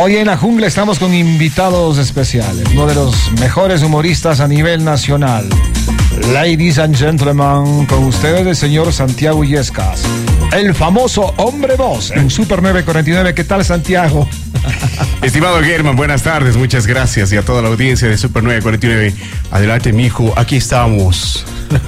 Hoy en la jungla estamos con invitados especiales, uno de los mejores humoristas a nivel nacional. Ladies and gentlemen, con ustedes el señor Santiago Illescas, el famoso hombre voz en Super 949. ¿Qué tal, Santiago? Estimado Germán, buenas tardes, muchas gracias, y a toda la audiencia de Super 949. Adelante, mijo, aquí estamos.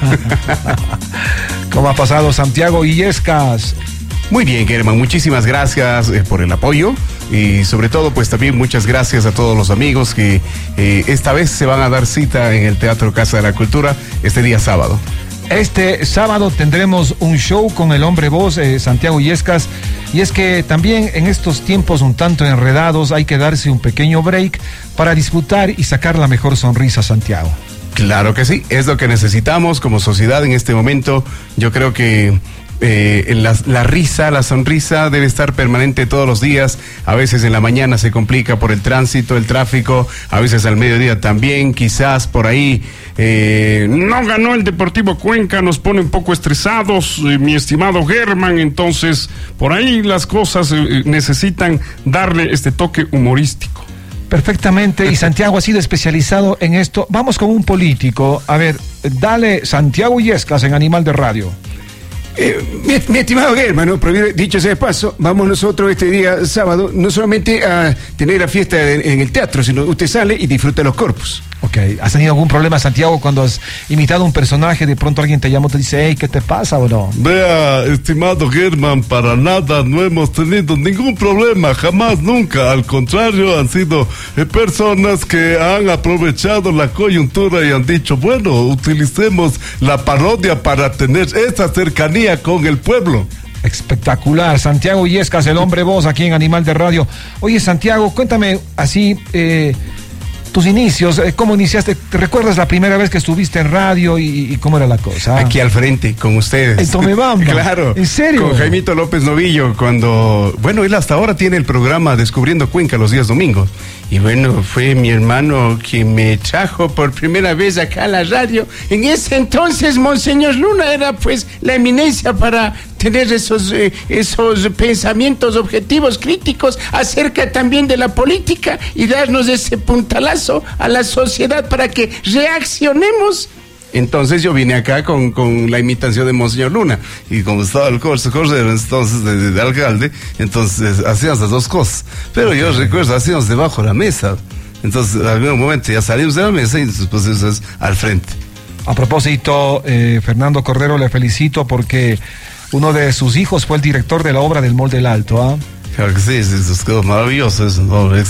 ¿Cómo ha pasado, Santiago Illescas? Muy bien, Germán, muchísimas gracias por el apoyo y sobre todo pues también muchas gracias a todos los amigos que esta vez se van a dar cita en el Teatro Casa de la Cultura este día sábado. Este sábado tendremos un show con el hombre voz, Santiago Illescas, y es que también en estos tiempos un tanto enredados hay que darse un pequeño break para disfrutar y sacar la mejor sonrisa, Santiago. Claro que sí, es lo que necesitamos como sociedad en este momento. Yo creo que la risa, la sonrisa debe estar permanente todos los días. A veces en la mañana se complica por el tránsito, el tráfico, a veces al mediodía también, quizás por ahí no ganó el Deportivo Cuenca, nos pone un poco estresados, mi estimado Germán. Entonces por ahí las cosas necesitan darle este toque humorístico. Perfectamente, y Santiago ha sido especializado en esto. Vamos con un político. A ver, dale, Santiago Illescas en Animal de Radio. Mi estimado Germán, ¿no? Dicho sea de paso, vamos nosotros este día sábado no solamente a tener la fiesta en el teatro, sino usted sale y disfruta los corpus. Ok, ¿has tenido algún problema, Santiago, cuando has imitado a un personaje, de pronto alguien te llama y te dice, hey, ¿qué te pasa o no? Vea, estimado Germán, para nada no hemos tenido ningún problema, jamás, nunca. Al contrario, han sido personas que han aprovechado la coyuntura y han dicho, bueno, utilicemos la parodia para tener esa cercanía con el pueblo. Espectacular, Santiago Illescas, el hombre voz aquí en Animal de Radio. Oye, Santiago, cuéntame así, tus inicios, ¿cómo iniciaste? ¿Te recuerdas la primera vez que estuviste en radio y cómo era la cosa? Aquí al frente, con ustedes. En Tomebamba. Claro. ¿En serio? Con Jaimito López Novillo, cuando, bueno, él hasta ahora tiene el programa Descubriendo Cuenca los días domingos. Y bueno, fue mi hermano quien me trajo por primera vez acá a la radio. En ese entonces, Monseñor Luna era pues la eminencia para tener esos pensamientos objetivos, críticos, acerca también de la política y darnos ese puntalazo a la sociedad para que reaccionemos. Entonces yo vine acá con la imitación de Monseñor Luna, y como estaba el Jorge entonces de alcalde, entonces hacíamos las dos cosas, pero yo recuerdo, hacíamos debajo de la mesa, entonces en algún momento ya salimos de la mesa y después eso es al frente. A propósito, Fernando Cordero, le felicito porque uno de sus hijos fue el director de la obra del Mall del Alto, ¿ah? Claro que sí, eso quedó maravilloso, es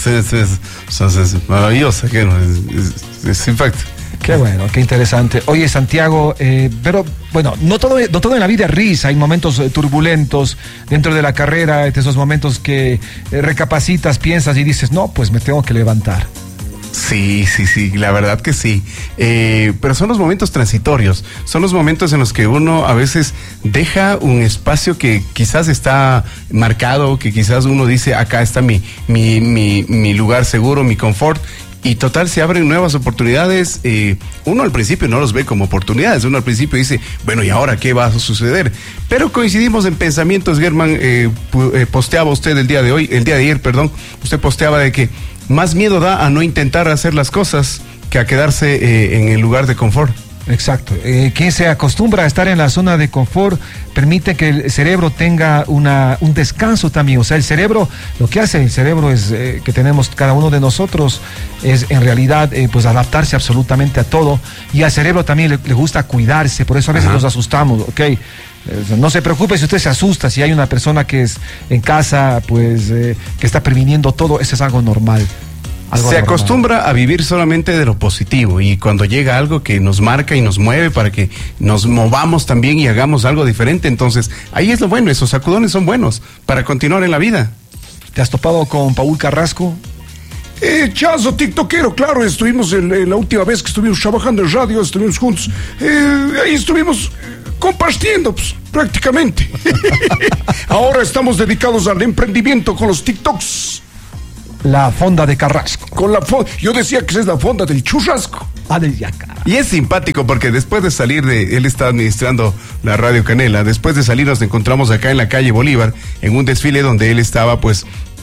maravilloso, que no, es impacto. Qué bueno, qué interesante. Oye, Santiago, pero bueno, no todo en la vida es risa, hay momentos turbulentos dentro de la carrera, esos momentos que recapacitas, piensas y dices, no, pues me tengo que levantar. Sí, la verdad que sí, pero son los momentos transitorios, son los momentos en los que uno a veces deja un espacio que quizás está marcado, que quizás uno dice, acá está mi lugar seguro, mi confort. Y total, se abren nuevas oportunidades. Uno al principio no los ve como oportunidades. Uno al principio dice, bueno, ¿y ahora qué va a suceder? Pero coincidimos en pensamientos, Germán. Posteaba usted el día de ayer, usted posteaba de que más miedo da a no intentar hacer las cosas que a quedarse en el lugar de confort. Exacto. Quien se acostumbra a estar en la zona de confort permite que el cerebro tenga un descanso también. O sea, el cerebro, lo que hace el cerebro es que tenemos cada uno de nosotros es en realidad pues adaptarse absolutamente a todo, y al cerebro también le gusta cuidarse, por eso a veces nos asustamos, ¿ok? No se preocupe si usted se asusta, si hay una persona que es en casa pues que está previniendo todo, eso es algo normal. Se acostumbra a vivir solamente de lo positivo, y cuando llega algo que nos marca y nos mueve para que nos movamos también y hagamos algo diferente, entonces ahí es lo bueno, esos sacudones son buenos para continuar en la vida. ¿Te has topado con Paul Carrasco? Chazo, tiktokero, claro, estuvimos la última vez que estuvimos trabajando en radio, estuvimos juntos, ahí estuvimos compartiendo, pues, prácticamente. Ahora estamos dedicados al emprendimiento con los TikToks. La fonda de Carrasco. Yo decía que es la fonda del churrasco. Del yaca. Y es simpático porque después de salir él está administrando la Radio Canela, después de salir nos encontramos acá en la calle Bolívar, en un desfile donde él estaba pues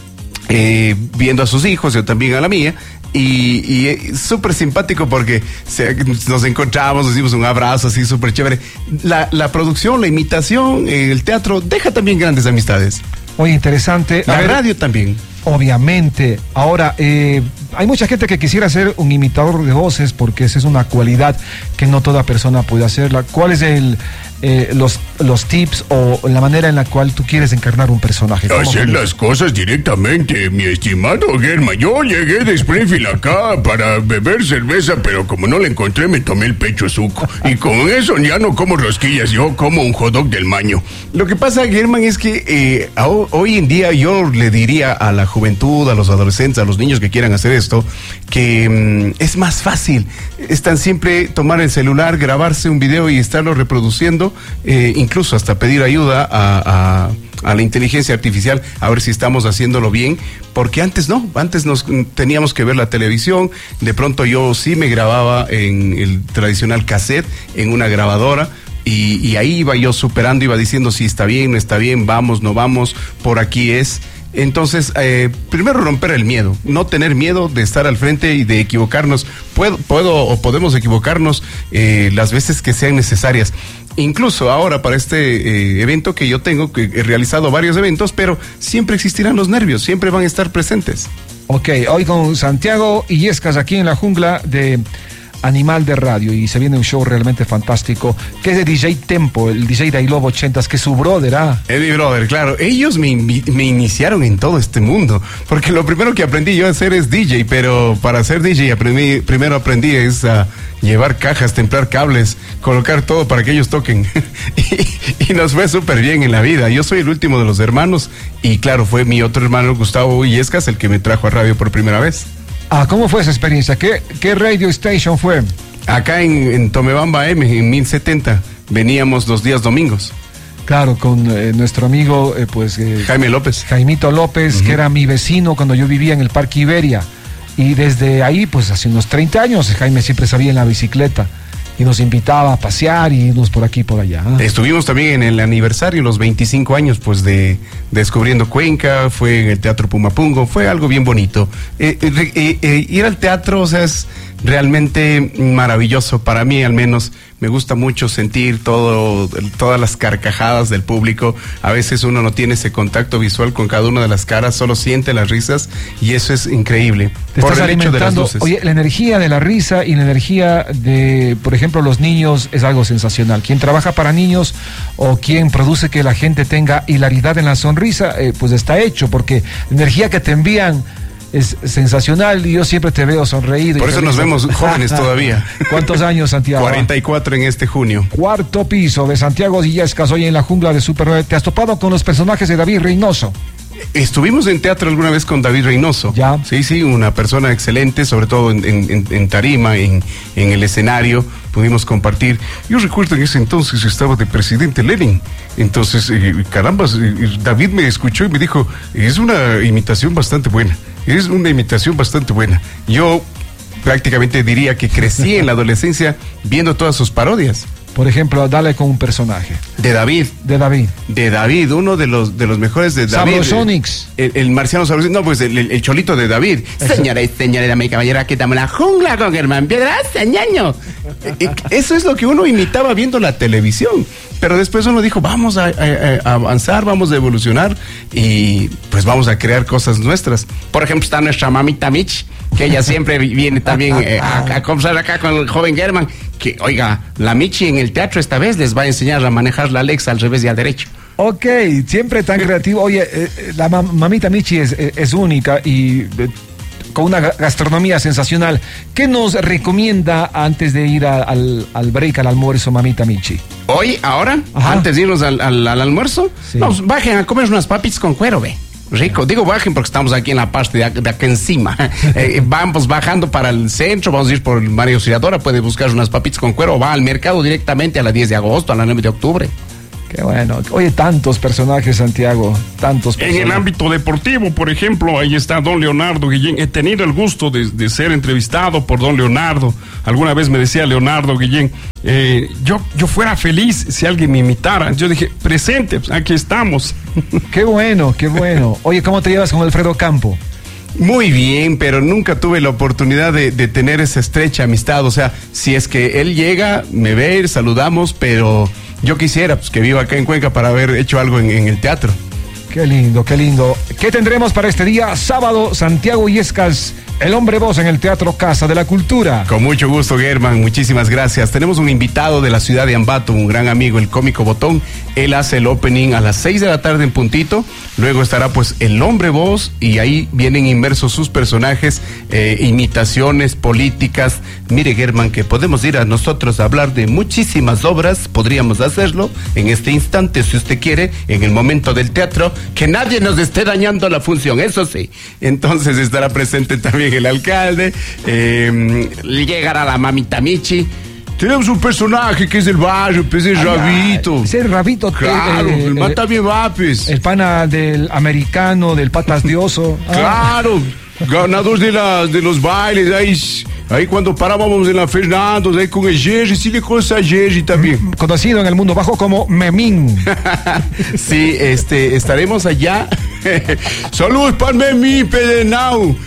viendo a sus hijos, yo también a la mía. Y súper simpático porque nos encontramos, nos dimos un abrazo así súper chévere. La producción, la imitación, el teatro deja también grandes amistades. Oye, interesante. La radio también. Obviamente. Ahora, hay mucha gente que quisiera ser un imitador de voces porque esa es una cualidad que no toda persona puede hacerla. ¿Cuál es los tips o la manera en la cual tú quieres encarnar un personaje? Hacer las cosas directamente, mi estimado Germán. Yo llegué de Springfield acá para beber cerveza, pero como no la encontré, me tomé el pecho suco. Y con eso ya no como rosquillas, yo como un hot dog del Maño. Lo que pasa, Germán, es que hoy en día yo le diría a la juventud, a los adolescentes, a los niños que quieran hacer esto, que es más fácil. Es tan simple tomar el celular, grabarse un video y estarlo reproduciendo, incluso hasta pedir ayuda a la inteligencia artificial a ver si estamos haciéndolo bien, porque antes no, antes nos teníamos que ver la televisión. De pronto yo sí me grababa en el tradicional cassette, en una grabadora. Y ahí iba yo superando, iba diciendo si está bien, no está bien, vamos, no vamos, por aquí es. Entonces, primero romper el miedo, no tener miedo de estar al frente y de equivocarnos. Podemos equivocarnos las veces que sean necesarias. Incluso ahora para este evento que yo tengo, que he realizado varios eventos, pero siempre existirán los nervios, siempre van a estar presentes. Ok, hoy con Santiago Illescas aquí en la jungla de Animal de Radio, y se viene un show realmente fantástico, que es de DJ Tempo, el DJ de I Love 80s, que es su brother, Es mi brother, claro. Ellos me iniciaron en todo este mundo, porque lo primero que aprendí yo a hacer es DJ, pero para ser DJ primero aprendí a llevar cajas, templar cables, colocar todo para que ellos toquen. y nos fue súper bien en la vida. Yo soy el último de los hermanos, y claro, fue mi otro hermano, Gustavo Illescas, el que me trajo a radio por primera vez. ¿Cómo fue esa experiencia? ¿Qué radio station fue? Acá en Tomebamba M, en 1070. Veníamos los días domingos. Claro, con nuestro amigo, Jaime López. Jaimito López, que era mi vecino cuando yo vivía en el Parque Iberia. Y desde ahí, pues hace unos 30 años, Jaime siempre salía en la bicicleta y nos invitaba a pasear y irnos por aquí y por allá. Estuvimos también en el aniversario, los 25 años, pues, de Descubriendo Cuenca, fue en el Teatro Pumapungo, fue algo bien bonito. Ir al teatro, o sea, es realmente maravilloso, para mí al menos. Me gusta mucho sentir todas las carcajadas del público. A veces uno no tiene ese contacto visual con cada una de las caras, solo siente las risas, y eso es increíble. Te estás alimentando. Oye, la energía de la risa y la energía de, por ejemplo, los niños es algo sensacional. Quien trabaja para niños o quien produce que la gente tenga hilaridad en la sonrisa, pues está hecho, porque la energía que te envían es sensacional, y yo siempre te veo sonreír. Por eso nos vemos jóvenes todavía. ¿Cuántos años, Santiago? 44 en este junio. Cuarto piso de Santiago Illescas, hoy en la jungla de Super 9. ¿Te has topado con los personajes de David Reynoso? Estuvimos en teatro alguna vez con David Reynoso. Ya. Sí, una persona excelente, sobre todo en tarima, en el escenario, pudimos compartir. Yo recuerdo en ese entonces estaba de presidente Lenin. Entonces, carambas, David me escuchó y me dijo, es una imitación bastante buena. Yo prácticamente diría que crecí en la adolescencia viendo todas sus parodias. Por ejemplo, dale con un personaje. De David, uno de los mejores de David. Sabrosonics. El marciano Sabrosonics. No, pues el cholito de David. Señora y señores, mi caballero, aquí estamos en la jungla con Germán Piedra, señaño. Eso es lo que uno imitaba viendo la televisión. Pero después uno dijo, vamos a avanzar, vamos a evolucionar, y pues vamos a crear cosas nuestras. Por ejemplo, está nuestra mamita Mitch, que ella siempre viene también a conversar acá con el joven Germán. Que, oiga, la Michi en el teatro esta vez les va a enseñar a manejar la Alexa al revés y al derecho. Ok, siempre tan creativo. Oye, la mamita Michi es única y con una gastronomía sensacional. ¿Qué nos recomienda antes de ir al break, al almuerzo, mamita Michi? Hoy, ahora, Ajá. Antes de irnos al almuerzo, sí. Vamos, bajen a comer unas papitas con cuero, ve. Rico, digo bajen porque estamos aquí en la parte de acá encima. Vamos bajando para el centro, vamos a ir por el Mario Auxiliadora, puede buscar unas papitas con cuero, o va al mercado directamente a la 10 de agosto, a la 9 de octubre. Qué bueno. Oye, tantos personajes, Santiago, tantos personajes. En el ámbito deportivo, por ejemplo, ahí está don Leonardo Guillén. He tenido el gusto de ser entrevistado por don Leonardo. Alguna vez me decía Leonardo Guillén, yo fuera feliz si alguien me imitara. Yo dije, presente, pues, aquí estamos. Qué bueno, qué bueno. Oye, ¿cómo te llevas con Alfredo Campo? Muy bien, pero nunca tuve la oportunidad de tener esa estrecha amistad. O sea, si es que él llega, me ve, saludamos, pero yo quisiera pues, que viva acá en Cuenca para haber hecho algo en el teatro. Qué lindo, qué lindo. ¿Qué tendremos para este día sábado? Santiago Illescas, El Hombre Voz en el Teatro Casa de la Cultura. Con mucho gusto, Germán, muchísimas gracias. Tenemos un invitado de la ciudad de Ambato, un gran amigo, el cómico Botón. Él hace el opening a las 6 de la tarde en puntito. Luego estará pues El Hombre Voz y ahí vienen inmersos sus personajes, imitaciones, políticas. Mire, Germán, que podemos ir a nosotros a hablar de muchísimas obras, podríamos hacerlo en este instante, si usted quiere, en el momento del teatro, que nadie nos esté dañando la función, eso sí. Entonces estará presente también el alcalde, llegará la mamita Michi. Tenemos un personaje que es del barrio, pues es Rabito. Es el Rabito. Claro, el mata bien vapes. El pana del americano, del patas de oso. Claro, ganador de los bailes, ahí cuando parábamos en la Fernando, ahí con el Jerry, sí le conoce a Jerry también. Conocido en el mundo bajo como Memín. Sí, estaremos allá. Saludos para Memín, Pedenau.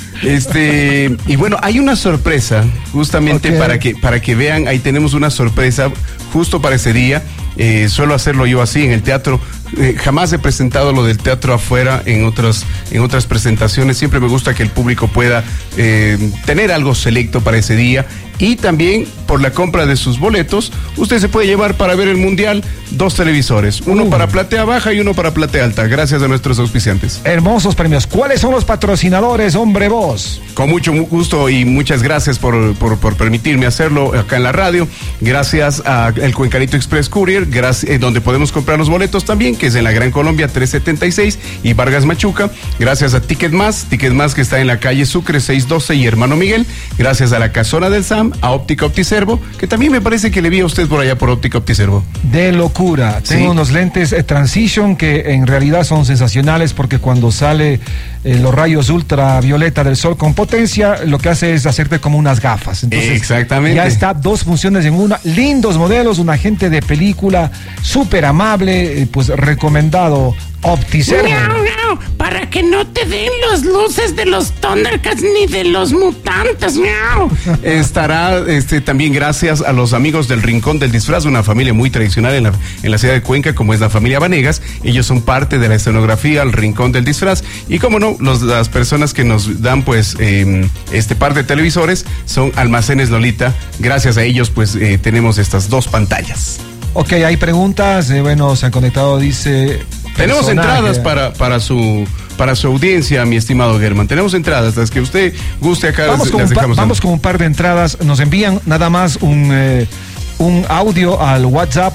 Y bueno, hay una sorpresa, justamente para que vean, ahí tenemos una sorpresa justo para ese día. Suelo hacerlo yo así en el teatro. Jamás he presentado lo del teatro afuera en otras presentaciones. Siempre me gusta que el público pueda tener algo selecto para ese día. Y también por la compra de sus boletos, usted se puede llevar para ver el Mundial 2 televisores. Uno para platea baja y uno para platea alta, gracias a nuestros auspiciantes. Hermosos premios. ¿Cuáles son los patrocinadores, Hombre Voz? Con mucho gusto y muchas gracias por permitirme hacerlo acá en la radio. Gracias a el Cuencanito Express Courier, donde podemos comprar los boletos también, que es en la Gran Colombia 376 y Vargas Machuca. Gracias a Ticketmas que está en la calle Sucre 612 y Hermano Miguel. Gracias a la Casona del Sam, a Óptica Optiservo, que también me parece que le vi a usted por allá por Óptica Optiservo. De locura. Sí. Tengo unos lentes Transition que en realidad son sensacionales porque cuando sale los rayos ultravioleta del sol con potencia, lo que hace es hacerte como unas gafas. Entonces, exactamente. Ya está, 2 funciones en una, lindos modelos, una gente de película súper amable, pues recomendado. Optiservo. Miau, para que no te den las luces de los Thundercats ni de los mutantes, miau. Estará también gracias a los amigos del Rincón del Disfraz, una familia muy tradicional en la ciudad de Cuenca, como es la familia Vanegas. Ellos son parte de la escenografía al Rincón del Disfraz. Y como no, las personas que nos dan pues este par de televisores son Almacenes Lolita. Gracias a ellos pues tenemos estas 2 pantallas. Ok, hay preguntas. Bueno, se han conectado, dice... Tenemos entradas para su audiencia, mi estimado Germán. Tenemos entradas, las que usted guste acá. Vamos con un par de entradas. Nos envían nada más un audio al WhatsApp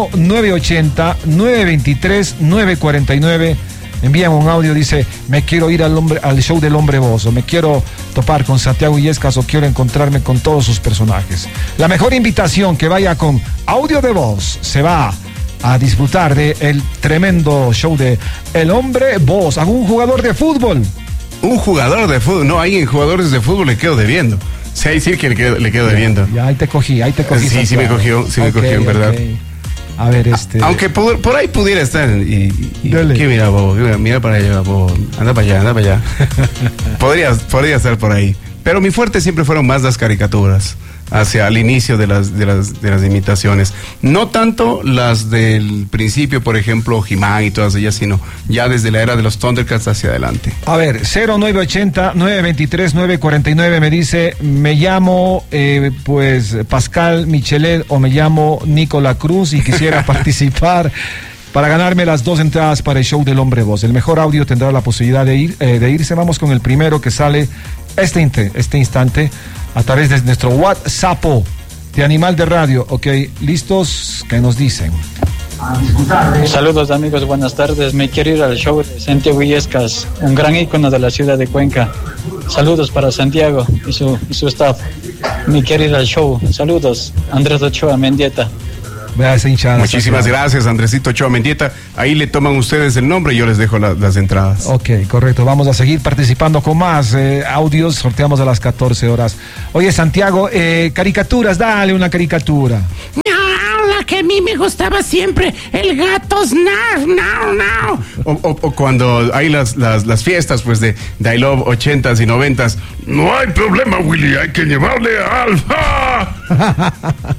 0980-923-949. Envían un audio, dice: me quiero ir al show del Hombre Voz, o me quiero topar con Santiago Illescas, o quiero encontrarme con todos sus personajes. La mejor invitación que vaya con audio de voz se va a disfrutar de el tremendo show de El Hombre Voz. ¿Algún jugador de fútbol? Un jugador de fútbol, no, ahí en jugadores de fútbol le quedo debiendo. Sí, ahí sí que le quedo debiendo. Ya, ahí te cogí. Sí me cogió, en verdad. Okay. A ver, aunque por ahí pudiera estar. Dale. ¿Qué mira, Bobo? Mira para allá, Bobo. Anda para allá. podría estar por ahí. Pero mi fuerte siempre fueron más las caricaturas, hacia el inicio de las imitaciones. No tanto las del principio, por ejemplo, He-Man y todas ellas, sino ya desde la era de los Thundercats hacia adelante. A ver, 0980-923-949 me dice: me llamo pues Pascal Michelet, o me llamo Nicola Cruz y quisiera participar para ganarme las 2 entradas para el show del Hombre Voz. El mejor audio tendrá la posibilidad de irse. Vamos con el primero que sale este instante a través de nuestro WhatsApp de Animal de Radio. Ok, listos, ¿qué nos dicen? Saludos amigos, buenas tardes. Me quiero ir al show de Santiago Illescas, un gran ícono de la ciudad de Cuenca. Saludos para Santiago y su staff. Me quiero ir al show. Saludos, Andrés Ochoa Mendieta. Vea esa hinchada. Muchísimas gracias, Andresito Ochoa Mendieta. Ahí le toman ustedes el nombre y yo les dejo las entradas. Ok, correcto. Vamos a seguir participando con más audios. Sorteamos a las 14 horas. Oye, Santiago, caricaturas, dale una caricatura. La que a mí me gustaba siempre, el gato Snarf, no. O cuando hay las fiestas, pues, de I Love 80s y 90s. No hay problema, Willy, hay que llevarle a Alfa.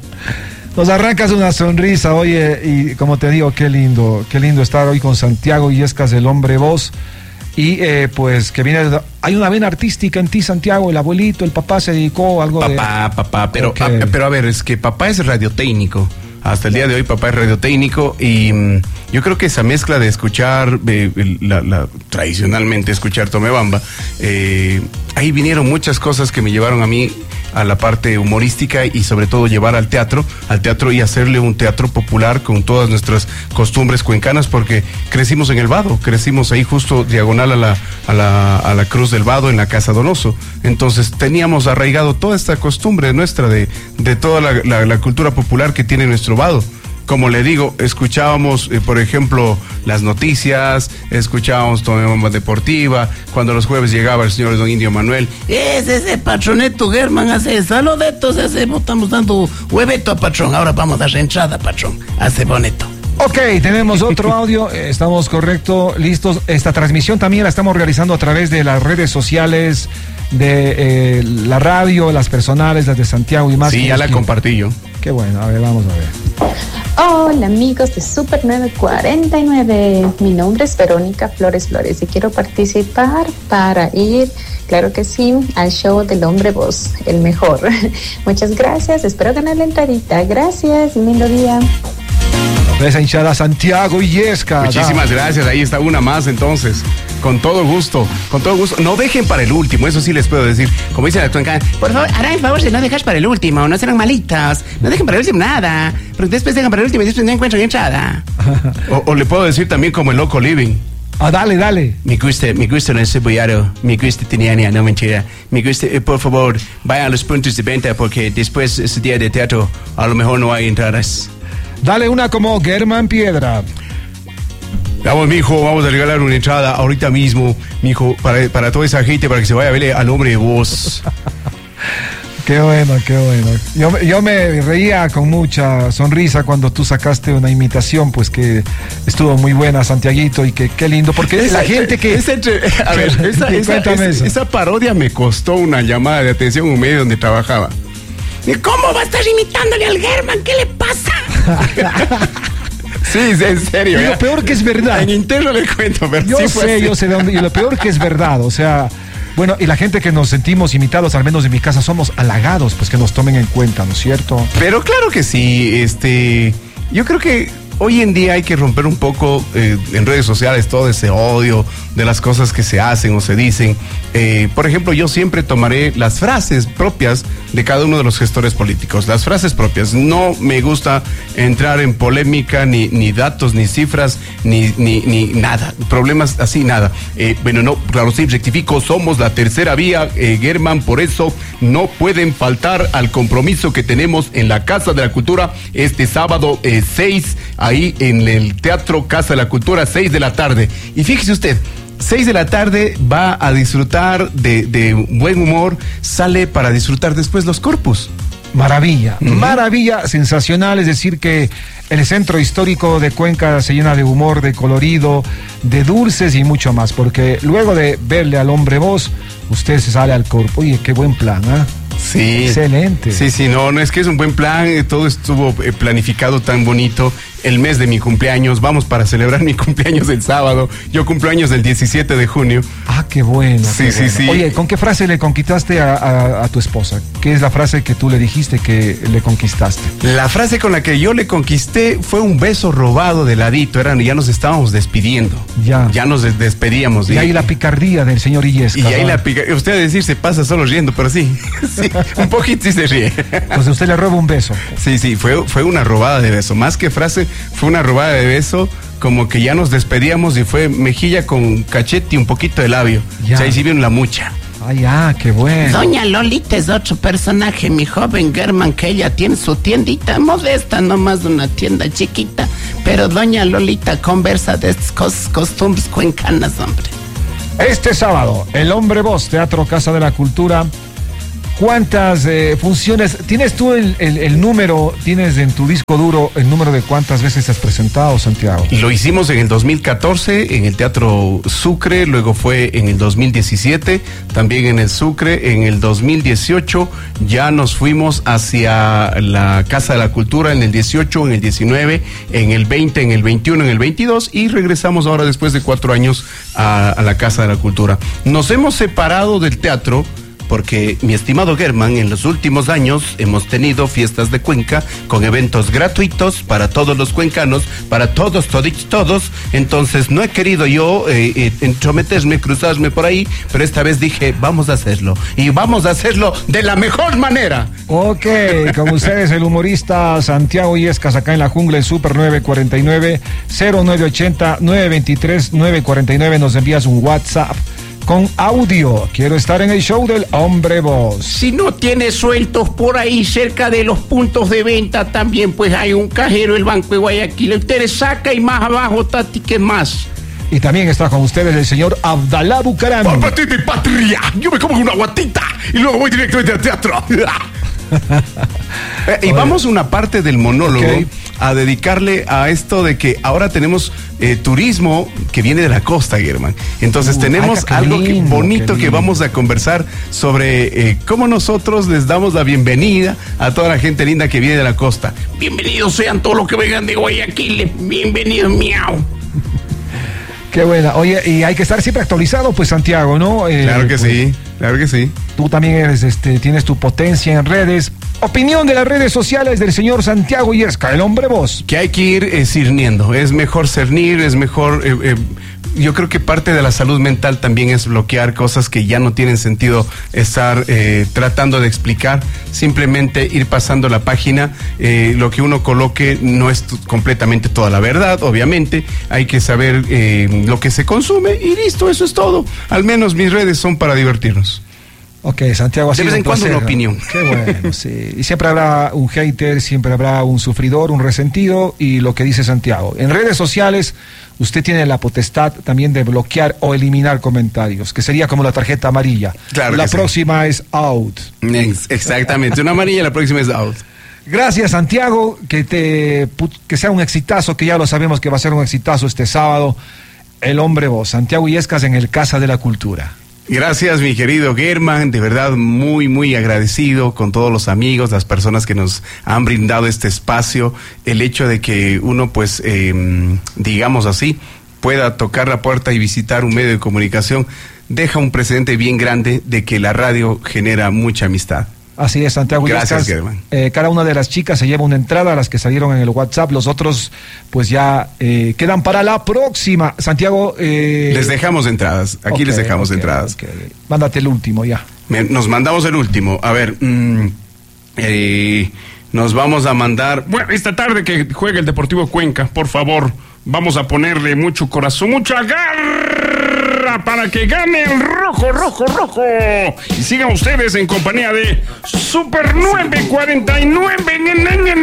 Nos arrancas una sonrisa, oye, y como te digo, qué lindo estar hoy con Santiago Illescas, el hombre voz. Y pues que viene, hay una vena artística en ti, Santiago, el abuelito, el papá se dedicó a algo Papá, pero, Okay. pero a ver, es que papá es radiotécnico. Hasta el día de hoy papá es radiotécnico y yo creo que esa mezcla de escuchar, tradicionalmente escuchar Tomebamba, ahí vinieron muchas cosas que me llevaron a mí a la parte humorística y sobre todo llevar al teatro y hacerle un teatro popular con todas nuestras costumbres cuencanas, porque crecimos en el Vado, crecimos ahí justo diagonal a la Cruz del Vado en la Casa Donoso. Entonces teníamos arraigado toda esta costumbre nuestra de toda la cultura popular que tiene nuestro Vado. Como le digo, escuchábamos, por ejemplo, las noticias, escuchábamos Tomebamba Deportiva, cuando los jueves llegaba el señor Don Indio Manuel. Ese patroneto Germán hace saludetos, estamos dando hueveto a patrón. Ahora vamos a dar entrada, patrón. Hace bonito. Ok, tenemos otro audio, estamos listos. Esta transmisión también la estamos realizando a través de las redes sociales de la radio, las personales, las de Santiago y más. Sí, ya la compartí yo. Qué bueno, a ver, vamos a ver. Hola amigos de Super 949, mi nombre es Verónica Flores y quiero participar para ir, claro que sí, al show del hombre voz, el mejor. Muchas gracias, espero ganar la entradita, gracias, lindo día. Esa hinchada Santiago Illescas. Muchísimas gracias, ahí está una más entonces. Con todo gusto. No dejen para el último, eso sí les puedo decir. Como dice la tuenca, Por favor, harán el favor de no dejar para el último, no serán malitas. No dejen para el último nada, porque después dejan para el último y después no encuentran entrada. o le puedo decir también como el Loco Living. Dale. Me gusta no cebollado, me gusta teniania, no mentira. Me gusta, por favor, vayan a los puntos de venta porque después ese día de teatro a lo mejor no hay entradas. Dale una como Germán Piedra. Vamos, mijo, vamos a regalar una entrada ahorita mismo, mijo, para toda esa gente, para que se vaya a verle al hombre de voz. Qué bueno. Yo me reía con mucha sonrisa cuando tú sacaste una imitación, pues que estuvo muy buena, Santiaguito, y que qué lindo, porque la gente que... Esa parodia me costó una llamada de atención en un medio donde trabajaba. ¿Cómo va a estar imitándole al Germán? ¿Qué le pasa? Sí, en serio. Y lo peor que es verdad. En interno le cuento, pero yo sé de dónde. Y lo peor que es verdad, o sea... Bueno, y la gente que nos sentimos imitados, al menos en mi casa, somos halagados, pues que nos tomen en cuenta, ¿no es cierto? Pero claro que sí, yo creo que hoy en día hay que romper un poco en redes sociales todo ese odio de las cosas que se hacen o se dicen. Por ejemplo, yo siempre tomaré las frases propias de cada uno de los gestores políticos, las frases propias. No me gusta entrar en polémica, ni datos, ni cifras, ni nada, problemas así, nada. Bueno, no, claro, sí, rectifico, somos la tercera vía, Germán, por eso no pueden faltar al compromiso que tenemos en la Casa de la Cultura este sábado 6, ahí en el Teatro Casa de la Cultura, 6 de la tarde. Y fíjese usted, 6 de la tarde va a disfrutar de buen humor, sale para disfrutar después los Corpus. Maravilla, maravilla, sensacional, es decir que el centro histórico de Cuenca se llena de humor, de colorido, de dulces y mucho más, porque luego de verle al hombre voz, usted se sale al Corpus. Oye, qué buen plan, ¿ah? Sí. Excelente. Sí, no, es que es un buen plan, todo estuvo planificado tan bonito. El mes de mi cumpleaños, vamos para celebrar mi cumpleaños el sábado. Yo cumplo años el 17 de junio. Ah, qué bueno. Sí. Oye, ¿con qué frase le conquistaste a tu esposa? ¿Qué es la frase que tú le dijiste que le conquistaste? La frase con la que yo le conquisté fue un beso robado de ladito. Ya nos estábamos despidiendo. Ya nos despedíamos. Y ahí la picardía del señor Illescas. Y ahí la picardía. Usted a decir se pasa solo riendo, pero sí, un poquito sí se ríe. Entonces usted le roba un beso. Sí, fue una robada de beso. Más que frase, fue una robada de beso, como que ya nos despedíamos y fue mejilla con cachete y un poquito de labio. Ya. O sea, ahí sí vieron la mucha. Ah, qué bueno. Doña Lolita es otro personaje, mi joven Germán, que ella tiene su tiendita modesta, nomás una tienda chiquita, pero doña Lolita conversa de estas costumbres cuencanas, hombre. Este sábado, El Hombre Voz, Teatro Casa de la Cultura. ¿Cuántas funciones? ¿Tienes tú el número, tienes en tu disco duro el número de cuántas veces has presentado, Santiago? Lo hicimos en el 2014 en el Teatro Sucre, luego fue en el 2017 también en el Sucre, en el 2018 ya nos fuimos hacia la Casa de la Cultura en el 18, en el 19, en el 20, en el 21, en el 22 y regresamos ahora después de 4 años a la Casa de la Cultura. Nos hemos separado del teatro porque, mi estimado Germán, en los últimos años hemos tenido fiestas de Cuenca con eventos gratuitos para todos los cuencanos, para todos, entonces no he querido yo entrometerme, cruzarme por ahí, pero esta vez dije, vamos a hacerlo, y vamos a hacerlo de la mejor manera. Ok, con ustedes el humorista Santiago Illescas, acá en la jungla, en Super 949 0980 923 949, nos envías un WhatsApp con audio. Quiero estar en el show del Hombre Voz. Si no tienes sueltos por ahí cerca de los puntos de venta, también pues hay un cajero, el Banco de Guayaquil. Ustedes saca y más abajo está ticket más. Y también está con ustedes el señor Abdalá Bucaram. ¡Patita y patria! Yo me como una guatita y luego voy directamente al teatro. Y vamos una parte del monólogo Okay. a dedicarle a esto de que ahora tenemos turismo que viene de la costa, Germán. Entonces tenemos qué algo lindo, bonito qué que lindo. vamos a conversar sobre cómo nosotros les damos la bienvenida a toda la gente linda que viene de la costa. Bienvenidos sean todos los que vengan de Guayaquil. Bienvenidos, miau. Qué buena. Oye, y hay que estar siempre actualizado, pues, Santiago, ¿no? Claro que pues, sí, claro que sí. Tú también eres, tienes tu potencia en redes. Opinión de las redes sociales del señor Santiago Illescas, el Hombre Voz. Que hay que ir cirniendo. Es mejor cernir, es mejor. Yo creo que parte de la salud mental también es bloquear cosas que ya no tienen sentido estar tratando de explicar. Simplemente ir pasando la página. Lo que uno coloque no es completamente toda la verdad, obviamente. Hay que saber lo que se consume y listo, eso es todo. Al menos mis redes son para divertirnos. Ok, Santiago, ha De sido vez en un cuando placer. una opinión. Qué bueno, sí. Y siempre habrá un hater, siempre habrá un sufridor, un resentido, y lo que dice Santiago. En redes sociales, usted tiene la potestad también de bloquear o eliminar comentarios, que sería como la tarjeta amarilla. Claro la que sí. próxima es out. Exactamente, una amarilla, la próxima es out. Gracias, Santiago, que sea un exitazo, que ya lo sabemos que va a ser un exitazo este sábado. El Hombre Voz, Santiago Illescas en el Casa de la Cultura. Gracias, mi querido Germán, de verdad muy, muy agradecido con todos los amigos, las personas que nos han brindado este espacio, el hecho de que uno, pues, digamos así, pueda tocar la puerta y visitar un medio de comunicación, deja un precedente bien grande de que la radio genera mucha amistad. Así es, Santiago Gracias, Illescas. Germán. Cada una de las chicas se lleva una entrada, las que salieron en el WhatsApp, los otros pues ya quedan para la próxima. Santiago... Les dejamos entradas, aquí les dejamos entradas. Okay. Mándate el último ya. Nos mandamos el último, a ver, nos vamos a mandar... Bueno, esta tarde que juega el Deportivo Cuenca, por favor, vamos a ponerle mucho corazón, mucha garra para que gane el rojo, rojo, rojo. Y sigan ustedes en compañía de Super 949.